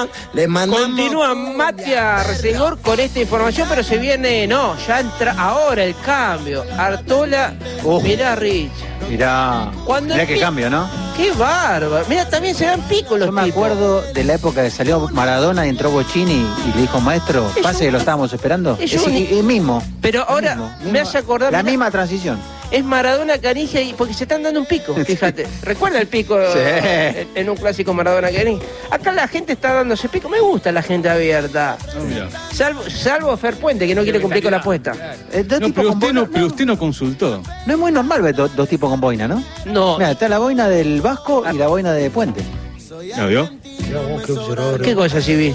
Le mandamos. Continúa Matías Resegor con esta información, pero se viene, no, ya entra ahora el cambio. Artola, mirá Rich. Mirá qué cambio, ¿no? Qué bárbaro. Mirá, también se dan picos los Yo me tipos. acuerdo de la época que salió Maradona y entró Bocchini y le dijo, maestro, pase que lo estábamos esperando. Es el mismo. Pero ahora me hace acordar... La misma transición. Es Maradona Canigia y porque se están dando un pico, fíjate. ¿Recuerda el pico en un clásico Maradona Canigia? Acá la gente está dándose pico. Me gusta la gente abierta. Salvo Fer Puente, que no quiere cumplir con la apuesta. Pero usted no consultó. No es muy normal ver dos tipos con boina, ¿no? No. Mira, está la boina del Vasco y la boina de Puente. ¿No vio? ¿Qué cosa sí vi?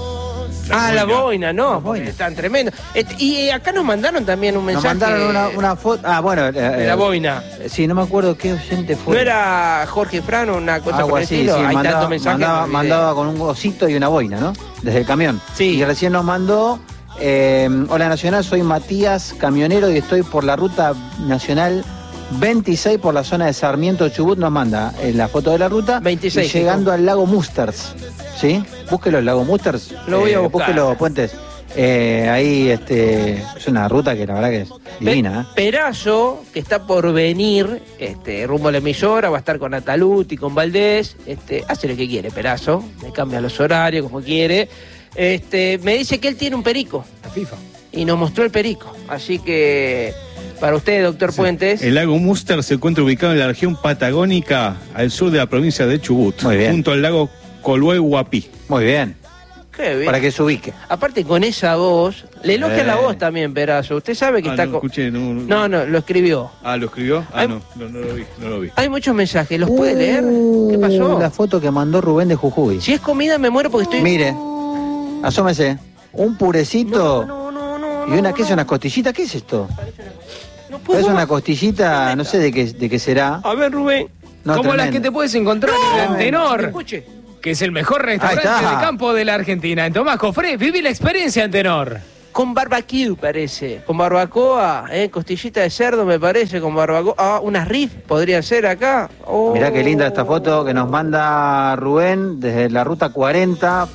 La boina, no, porque están tremendos. Y acá nos mandaron también un mensaje. Nos mandaron una foto. Bueno. De la boina. Sí, no me acuerdo qué oyente fue. ¿No era Jorge Frano, una cosa por el estilo? Sí, hay tantos mensajes. Mandaba con un osito y una boina, ¿no? Desde el camión. Sí. Y recién nos mandó. Hola Nacional, soy Matías, camionero y estoy por la ruta nacional 26 por la zona de Sarmiento, Chubut. Nos manda la foto de la ruta 26, y llegando al lago Musters, ¿sí? Búsquelo, el lago Musters. Lo voy a buscar. Búsquelo, Puentes. Ahí es una ruta que la verdad que es divina. Perazo, que está por venir rumbo a la emisora, va a estar con Ataluti, con Valdés, hace lo que quiere Perazo, le cambia los horarios como quiere. Me dice que él tiene un perico. La FIFA. Y nos mostró el perico. Así que, para usted, doctor Puentes. El lago Muster se encuentra ubicado en la región patagónica, al sur de la provincia de Chubut. Muy bien. Junto al lago Colue Huapí. Muy bien. Qué bien. Para que se ubique. Aparte, con esa voz, le elogia la voz también, Perazo. Usted sabe que está no escuché, No, lo escribió. ¿Lo escribió? No lo vi. Hay muchos mensajes, ¿los puede leer? ¿Qué pasó? La foto que mandó Rubén de Jujuy. Si es comida, me muero porque estoy... Mire, asómese. Un purecito y una, ¿qué es una costillita? ¿Qué es esto? No es una costillita, no sé de qué será. A ver, Rubén. No, como las tremendo. que te puedes encontrar en Antenor, Escuche. que es el mejor restaurante de campo de la Argentina. En Tomás Cofré, viví la experiencia Antenor. Con barbecue, parece. Con barbacoa, costillita de cerdo, me parece, con barbacoa. Unas riff podrían ser acá. Mirá qué linda esta foto que nos manda Rubén desde la ruta 40.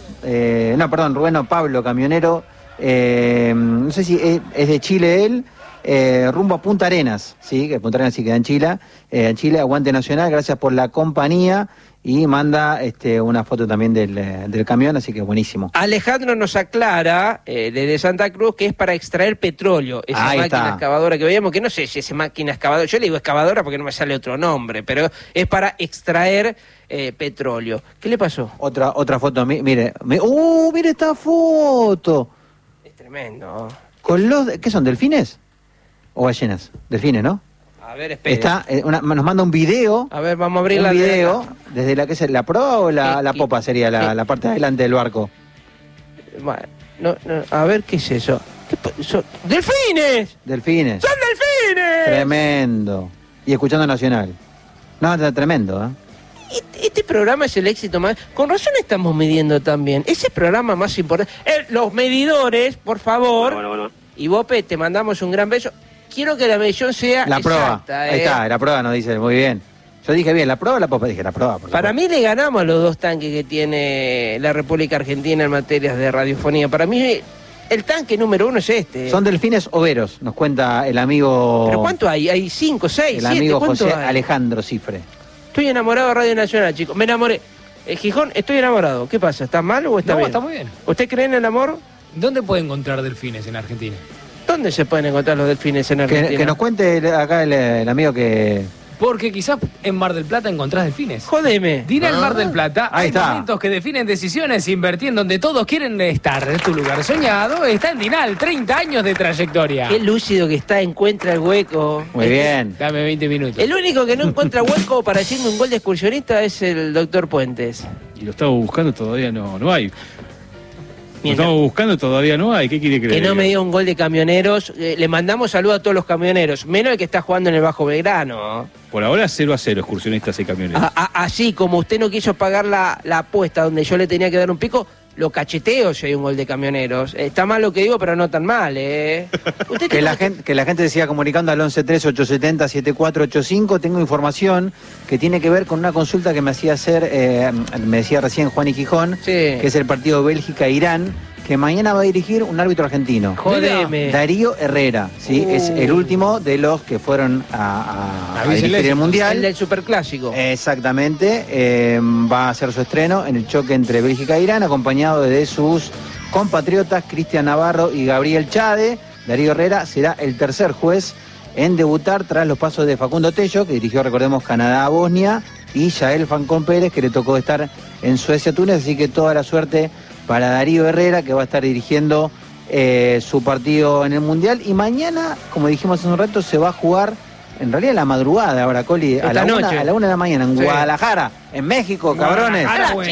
Pablo, camionero. No sé si es de Chile él. Rumbo a Punta Arenas, sí, que Punta Arenas sí queda en Chile, aguante Nacional, gracias por la compañía, y manda una foto también del camión, así que buenísimo. Alejandro nos aclara desde Santa Cruz que es para extraer petróleo, esa máquina excavadora que veíamos, que no sé si es máquina excavadora, yo le digo excavadora porque no me sale otro nombre, pero es para extraer petróleo. ¿Qué le pasó? Otra foto, mire esta foto. Es tremendo. ¿Qué son, delfines? ¿O ballenas? Delfines, ¿no? A ver, espera. Nos manda un video. A ver, vamos a abrir un video desde la que es la proa o la popa sería la parte de adelante del barco. Bueno, a ver qué es eso. ¡Delfines! ¡Delfines! ¡Son delfines! Tremendo. Y escuchando Nacional. No, tremendo, ¿eh? Este programa es el éxito más... Con razón estamos midiendo también. Ese programa más importante... los medidores, por favor. Bueno. Y Bope, te mandamos un gran beso. Quiero que la medición sea la prueba. Exacta, Ahí está, la prueba nos dice muy bien. Yo dije bien, ¿la prueba o la popa? Dije la prueba. Para mí le ganamos a los dos tanques que tiene la República Argentina en materias de radiofonía. Para mí el tanque número 1 es este. Son delfines overos, nos cuenta el amigo... ¿Pero cuánto hay? ¿Hay 5, 6, 7? El amigo José Alejandro Cifre. Estoy enamorado de Radio Nacional, chicos. Me enamoré. Gijón, estoy enamorado. ¿Qué pasa? ¿Está mal o está bien? No, está muy bien. ¿Usted cree en el amor? ¿Dónde puede encontrar delfines en Argentina? ¿Dónde se pueden encontrar los delfines en Argentina? Que nos cuente acá el amigo que... Porque quizás en Mar del Plata encontrás delfines. Jódeme. Dile al Mar del Plata, ahí hay está. momentos que definen decisiones, invertir en donde todos quieren estar. Es tu lugar soñado, está en Dinal, 30 años de trayectoria. Qué lúcido que está, encuentra el hueco. Muy bien. Dame 20 minutos. El único que no encuentra hueco para decirme un gol de excursionista es el doctor Puentes. Y lo estaba buscando, todavía no hay. Lo estamos buscando, todavía no hay. ¿Qué quiere creer? Que no me dio un gol de camioneros. Le mandamos saludos a todos los camioneros, menos el que está jugando en el Bajo Belgrano. Por ahora 0-0, excursionistas y camioneros. Así como usted no quiso pagar la apuesta donde yo le tenía que dar un pico, lo cacheteo si hay un gol de Camioneros. Está mal lo que digo, pero no tan mal, ¿Usted que la gente siga comunicando al 113870-7485. Tengo información que tiene que ver con una consulta que me hacía hacer, me decía recién Juan y Gijón, sí, que es el partido Bélgica-Irán, que mañana va a dirigir un árbitro argentino. Jodeme. Darío Herrera, ¿sí? Es el último de los que fueron a dirigir el Mundial. El del Superclásico. Exactamente. Va a hacer su estreno en el choque entre Bélgica e Irán, acompañado de sus compatriotas Cristian Navarro y Gabriel Chade. Darío Herrera será el tercer juez en debutar tras los pasos de Facundo Tello, que dirigió, recordemos, Canadá a Bosnia, y Yael Fancón Pérez, que le tocó estar en Suecia-Túnez, así que toda la suerte para Darío Herrera, que va a estar dirigiendo su partido en el Mundial. Y mañana, como dijimos hace un rato, se va a jugar, en realidad a la madrugada, ahora, Coli, a la 1 de la mañana, en Guadalajara, en México, cabrones.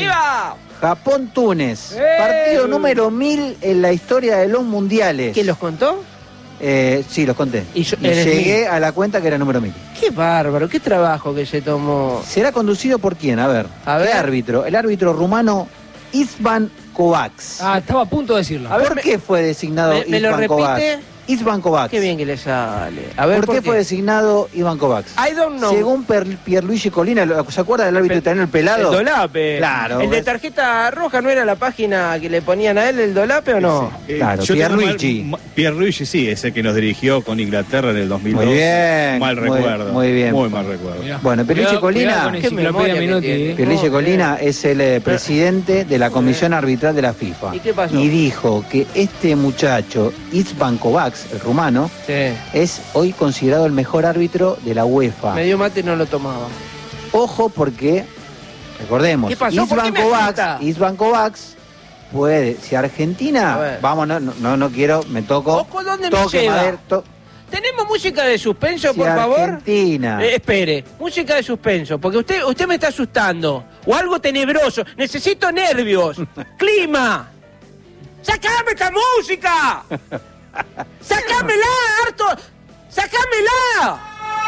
Japón-Túnez, partido número 1000 en la historia de los mundiales. ¿Quién los contó? Sí, los conté. Y llegué a la cuenta que era número 1000. Qué bárbaro, qué trabajo que se tomó. ¿Será conducido por quién? A ver. ¿Qué árbitro? El árbitro rumano István Kovacs. Estaba a punto de decirlo. ¿Por qué fue designado István Kovacs? István Kovacs. Qué bien que le sale. A ver, ¿Por qué fue designado István Kovacs? I don't know. Según Pierluigi Colina, ¿se acuerda del árbitro italiano, el pelado? El Dolape. Claro. ¿El de tarjeta roja no era la página que le ponían a él, el Dolape, o no? Claro, Pierluigi. Pierluigi, sí, ese que nos dirigió con Inglaterra en el 2002. Muy bien. Mal recuerdo. Muy bien. Muy mal recuerdo. Mirá. Bueno, Pierluigi Colina. Pierluigi Colina es el presidente de la Comisión Arbitral de la FIFA. ¿Y qué pasó? Y dijo que este muchacho, István Kovacs, el rumano, es hoy considerado el mejor árbitro de la UEFA. Medio mate no lo tomaba. Ojo porque, recordemos, István Kovacs puede, si Argentina, vamos, no quiero, me toco. Ojo, ¿dónde me lleva? ¿Tenemos música de suspenso, por favor? Argentina. Espere, música de suspenso, porque usted me está asustando. O algo tenebroso. Necesito nervios. ¡Clima! ¡Sácame esta música! ¡Sácamela, harto! ¡Sácamela!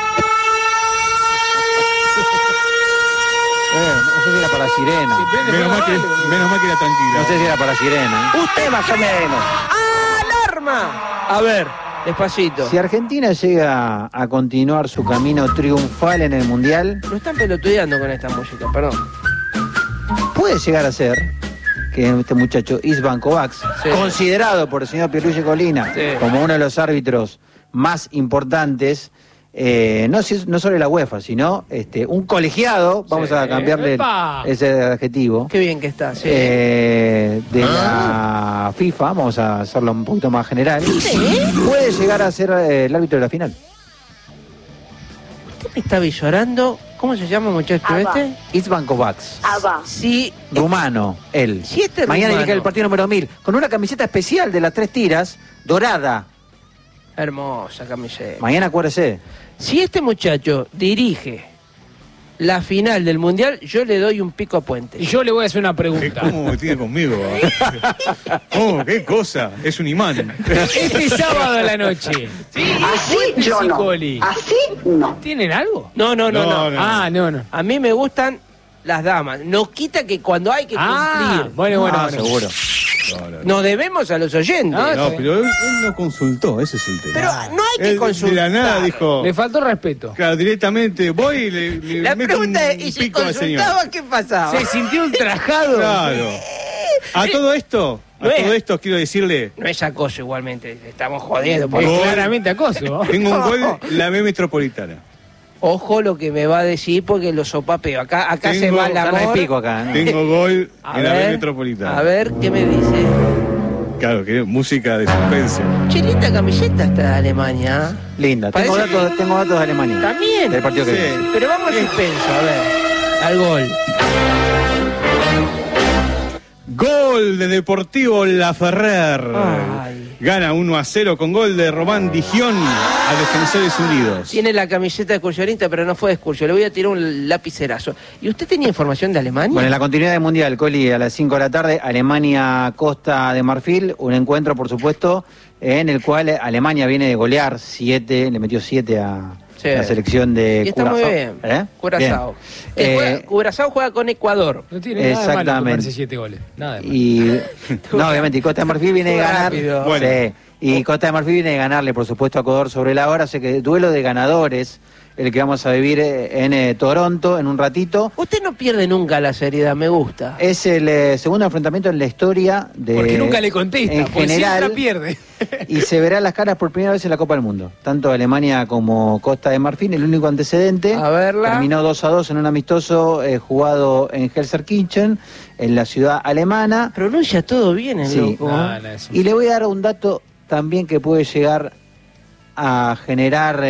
No sé si era para Sirena. Menos mal que era tranquila. No sé si era para Sirena. Usted más o menos. ¡Alarma! A ver, despacito. Si Argentina llega a continuar su camino triunfal en el Mundial... No están pelotudeando con esta música, perdón. Puede llegar a ser que este muchacho István Kovacs, considerado por el señor Pierluigi Colina como uno de los árbitros más importantes, no solo de la UEFA, sino un colegiado, vamos a cambiarle ese adjetivo. Qué bien que está, de la FIFA, vamos a hacerlo un poquito más general, puede llegar a ser el árbitro de la final. ¿Usted me está visorando? ¿Cómo se llama, muchacho este? István Kovacs. Sí. Rumano, él. Sí, mañana dirige el partido número 1000, con una camiseta especial de las 3 tiras, dorada. Hermosa camiseta. Mañana acuérdese. Si este muchacho dirige la final del Mundial, yo le doy un pico a Puente. Y yo le voy a hacer una pregunta. ¿Cómo me tiene conmigo? Oh, qué cosa. Es un imán. Este sábado a la noche. Así yo no. Así no. ¿Tienen algo? No. No. A mí me gustan las damas. No quita que cuando hay que cumplir. Bueno. Seguro. Nos debemos a los oyentes. No, pero él no consultó, ese es el tema. Pero no hay que consultar. De la nada dijo... Le faltó respeto. Claro, directamente voy y le la meto pregunta es, ¿y si consultaba qué pasaba? Se sintió ultrajado. Claro. A todo esto quiero decirle... No es acoso igualmente, estamos jodiendo. Es claramente acoso. Tengo un gol, la B Metropolitana. Ojo lo que me va a decir porque lo sopapeo. Acá se va el amor. Pico acá, ¿no? Tengo gol en la B Metropolitana. A ver, ¿qué me dice? Claro, que música de suspense. Che, linda camiseta esta de Alemania. Linda. Tengo datos de Alemania. También. Del partido que viene. Pero vamos al suspenso, a ver. Al gol. Gol de Deportivo Laferrer. Ay. Gana 1-0 con gol de Román Digión a Defensores Unidos. Tiene la camiseta de excursionista, pero no fue de excursión. Le voy a tirar un lapicerazo. ¿Y usted tenía información de Alemania? Bueno, en la continuidad del Mundial, Coli, a las 5 de la tarde, Alemania-Costa de Marfil. Un encuentro, por supuesto, en el cual Alemania viene de golear 7, le metió 7 a la selección de y está Curazao. muy bien. Curazao. Curazao juega con Ecuador. No tiene nada de malo comerse 7 goles. Nada de malo. Y no, obviamente, y Costa de Marfil viene de ganar. Bueno. Sí, y Costa de Marfil viene de ganarle, por supuesto, a Ecuador sobre la hora. Así que duelo de ganadores, el que vamos a vivir en Toronto en un ratito. Usted no pierde nunca la seriedad, me gusta. Es el segundo enfrentamiento en la historia de. Porque nunca le contesta, en porque general, siempre pierde. Y se verá las caras por primera vez en la Copa del Mundo. Tanto Alemania como Costa de Marfil, el único antecedente. A verla. Terminó 2-2 en un amistoso jugado en Gelsenkirchen, en la ciudad alemana. Pronuncia todo bien el loco. Y le voy a dar un dato también que puede llegar a generar,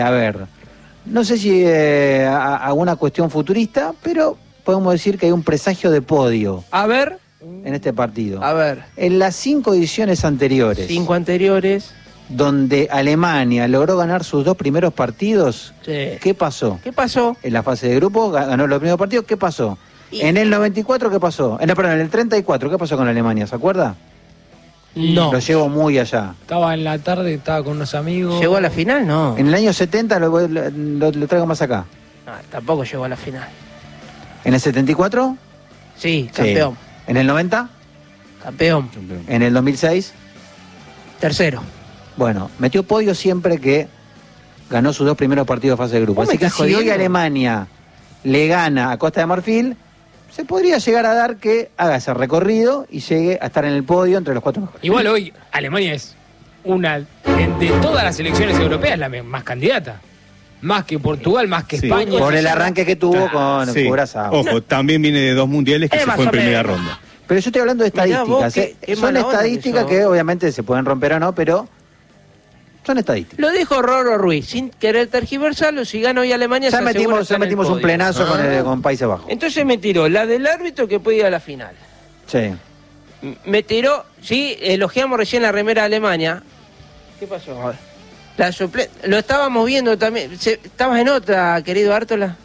no sé si alguna cuestión futurista, pero podemos decir que hay un presagio de podio. A ver. En este partido. A ver. En las 5 ediciones anteriores. 5 anteriores. Donde Alemania logró ganar sus 2 primeros partidos. Sí. ¿Qué pasó? ¿Qué pasó? En la fase de grupo ganó los primeros partidos. ¿Qué pasó? En el 94, ¿qué pasó? En el 34, ¿qué pasó con Alemania? ¿Se acuerda? No. Lo llevo muy allá. Estaba en la tarde, estaba con unos amigos. ¿Llegó a la final? No. En el año 70 lo traigo más acá. No, tampoco llegó a la final. ¿En el 74? Sí, campeón. Sí. ¿En el 90? Campeón. ¿En el 2006? Tercero. Bueno, metió podio siempre que ganó sus 2 primeros partidos de fase de grupo. Así que si hoy Alemania le gana a Costa de Marfil, se podría llegar a dar que haga ese recorrido y llegue a estar en el podio entre los 4 mejores. Igual hoy Alemania es una, de todas las selecciones europeas, la más candidata. Más que Portugal, más que España. Por el arranque que tuvo con Curazao. Ojo, también viene de 2 mundiales que se fue en primera ronda. Pero yo estoy hablando de estadísticas. Son estadísticas que obviamente se pueden romper o no, pero son estadísticas. Lo dijo Roro Ruiz, sin querer tergiversarlo. Si gana hoy Alemania, ya metimos un plenazo con Países Bajos. Entonces me tiró la del árbitro que puede ir a la final. Sí. Me tiró, sí, elogiamos recién la remera de Alemania. ¿Qué pasó? A ver. Lo estábamos viendo también. ¿Estabas en otra, querido Artola?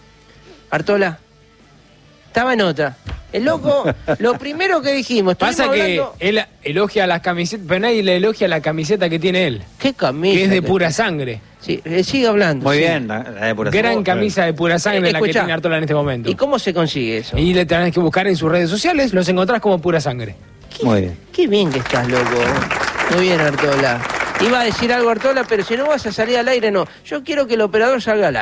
Estaba en otra. El loco, lo primero que dijimos. Pasa que él elogia las camisetas, pero nadie le elogia la camiseta que tiene él. ¿Qué camisa? Que es de pura sangre. Sí, sigue hablando. Muy bien, la de pura sangre. Gran camisa de pura sangre la que tiene Artola en este momento. ¿Y cómo se consigue eso? Y le tenés que buscar en sus redes sociales, los encontrás como Pura Sangre. Muy bien. Qué bien que estás, loco. Muy bien, Artola. Iba a decir algo Artola, pero si no vas a salir al aire, no. Yo quiero que el operador salga al aire.